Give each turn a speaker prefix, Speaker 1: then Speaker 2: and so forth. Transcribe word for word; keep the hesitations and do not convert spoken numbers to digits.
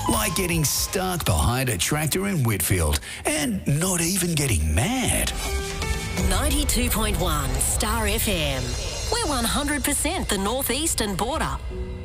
Speaker 1: Like getting stuck behind a tractor in Whitfield and not even getting mad.
Speaker 2: ninety-two point one Star F M. We're one hundred percent the northeastern border.